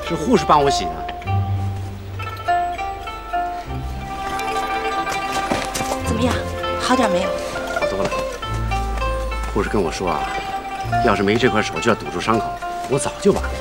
是护士帮我洗的。 怎么样？好点没有？ 好多了。护士跟我说啊，要是没这块手就要堵住伤口，我早就完了。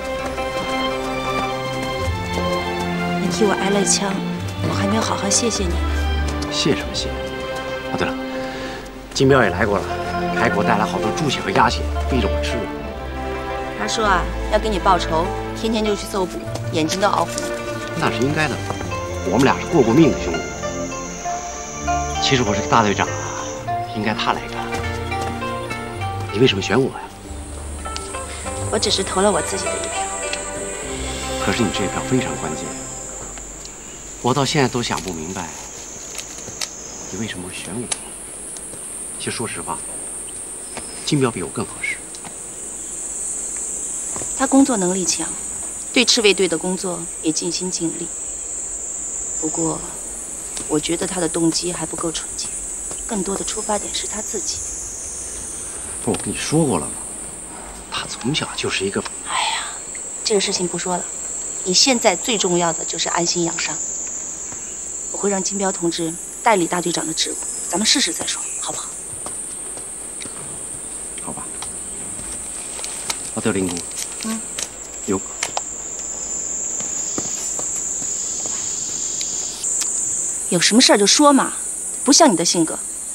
你替我挨了一枪，我还没有好好谢谢你呢。 谢什么谢？哦，对了，金彪也来过了，还给我带来好多猪血和鸭血，逼着我吃。 他说啊，要给你报仇，天天就去搜捕，眼睛都熬红了。 那是应该的，我们俩是过命的兄弟。其实我是个大队长啊，应该他来干。你为什么选我呀？ 我只是投了我自己的一票。 可是你这票非常关键，我到现在都想不明白，你为什么会选我？其实说实话，金彪比我更合适。 他工作能力强，对赤卫队的工作也尽心尽力。不过，我觉得他的动机还不够纯洁，更多的出发点是他自己。 不，我跟你说过了吗？他从小就是一个…… 哎呀，这个事情不说了。你现在最重要的就是安心养伤。我会让金彪同志代理大队长的职务，咱们试试再说，好不好？ 好吧。哦，对了，林姑。有。 有什么事儿就说嘛，不像你的性格。